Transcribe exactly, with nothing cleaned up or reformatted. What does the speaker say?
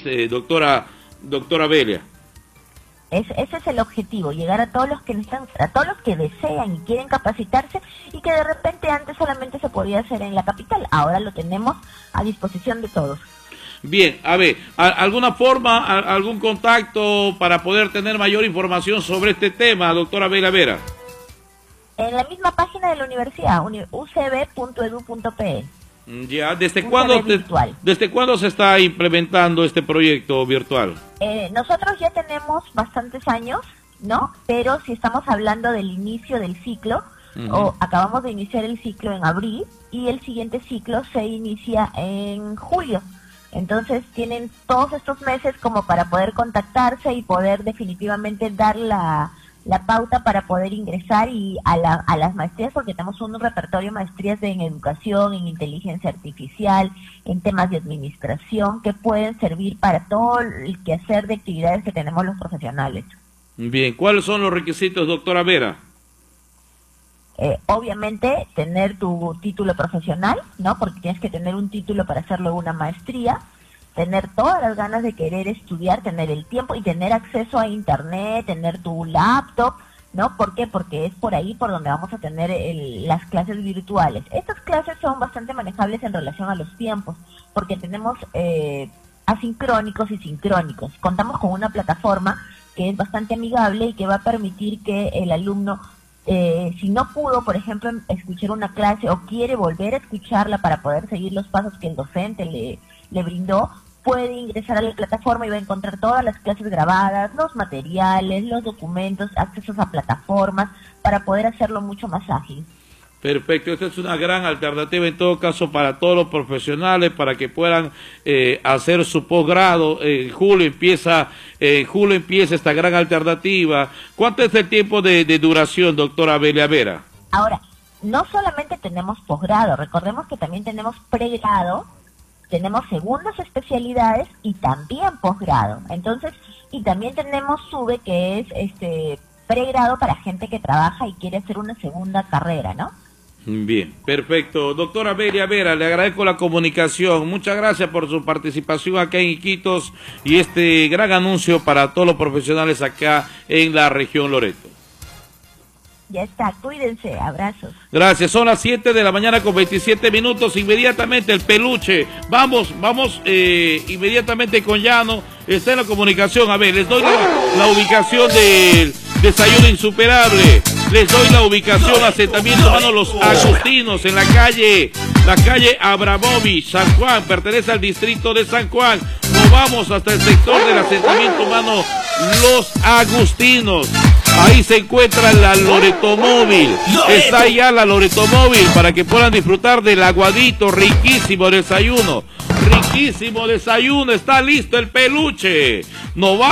eh, doctora, doctora Belia. Es, ese es el objetivo, llegar a todos los que necesitan, a todos los que desean y quieren capacitarse, y que de repente antes solamente se podía hacer en la capital, ahora lo tenemos a disposición de todos. Bien, a ver, ¿alguna forma, algún contacto para poder tener mayor información sobre este tema, doctora Belia Vera? En la misma página de la universidad, u c b punto edu punto p. Ya, ¿desde cuándo, ¿desde cuándo se está implementando este proyecto virtual? Eh, nosotros ya tenemos bastantes años, ¿no? Pero si estamos hablando del inicio del ciclo, uh-huh. o acabamos de iniciar el ciclo en abril y el siguiente ciclo se inicia en julio. Entonces tienen todos estos meses como para poder contactarse y poder definitivamente dar la... la pauta para poder ingresar y a, la, a las maestrías, porque tenemos un repertorio de maestrías de, en educación, en inteligencia artificial, en temas de administración, que pueden servir para todo el quehacer de actividades que tenemos los profesionales. Bien, ¿cuáles son los requisitos, doctora Vera? Eh, obviamente, tener tu título profesional, ¿no? Porque tienes que tener un título para hacerlo una maestría, tener todas las ganas de querer estudiar, tener el tiempo y tener acceso a internet, tener tu laptop, ¿no? ¿Por qué? Porque es por ahí por donde vamos a tener el, las clases virtuales. Estas clases son bastante manejables en relación a los tiempos, porque tenemos eh, asincrónicos y sincrónicos. Contamos con una plataforma que es bastante amigable y que va a permitir que el alumno, eh, si no pudo, por ejemplo, escuchar una clase o quiere volver a escucharla para poder seguir los pasos que el docente le, le brindó, puede ingresar a la plataforma y va a encontrar todas las clases grabadas, los materiales, los documentos, accesos a plataformas, para poder hacerlo mucho más ágil. Perfecto, esta es una gran alternativa en todo caso para todos los profesionales, para que puedan eh, hacer su posgrado. En julio empieza, en julio empieza esta gran alternativa. ¿Cuánto es el tiempo de, de duración, doctora Belia Vera? Ahora, no solamente tenemos posgrado, recordemos que también tenemos pregrado, tenemos segundas especialidades y también posgrado. Entonces, y también tenemos SUBE, que es este pregrado para gente que trabaja y quiere hacer una segunda carrera, ¿no? Bien, perfecto. Doctora Belia Vera, le agradezco la comunicación. Muchas gracias por su participación acá en Iquitos y este gran anuncio para todos los profesionales acá en la región Loreto. Ya está, cuídense, abrazos. Gracias, son las siete de la mañana con veintisiete minutos, inmediatamente el peluche. Vamos, vamos eh, inmediatamente con Llano, está en la comunicación. A ver, les doy la, la ubicación del desayuno insuperable. Les doy la ubicación, asentamiento humano Los Agustinos, en la calle, la calle Abramovich, San Juan, pertenece al distrito de San Juan. Nos vamos hasta el sector del asentamiento humano Los Agustinos. Ahí se encuentra la Loreto Móvil. Está allá la Loreto Móvil para que puedan disfrutar del aguadito, riquísimo desayuno. Riquísimo desayuno, está listo el peluche. No va